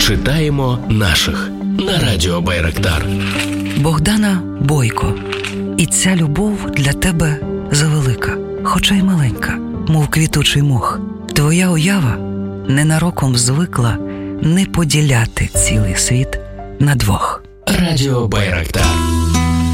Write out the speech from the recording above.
Читаємо наших на Радіо Байрактар. Богдана Бойко. І ця любов для тебе завелика, хоча й маленька, мов квітучий мох. Твоя уява ненароком звикла не поділяти цілий світ на двох. Радіо Байрактар.